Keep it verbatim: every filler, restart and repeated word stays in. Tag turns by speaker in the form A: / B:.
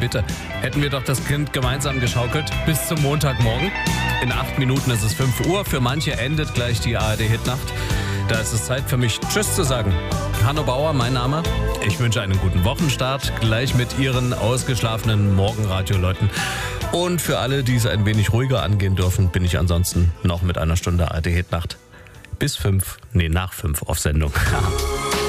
A: bitte. Hätten wir doch das Kind gemeinsam geschaukelt bis zum Montagmorgen. In acht Minuten ist es fünf Uhr. Für manche endet gleich die A R D-Hitnacht. Da ist es Zeit für mich, Tschüss zu sagen. Hanno Bauer, mein Name. Ich wünsche einen guten Wochenstart, gleich mit Ihren ausgeschlafenen Morgenradioleuten. Und für alle, die es ein wenig ruhiger angehen dürfen, bin ich ansonsten noch mit einer Stunde A R D-Hitnacht bis fünf, nee, nach fünf auf Sendung.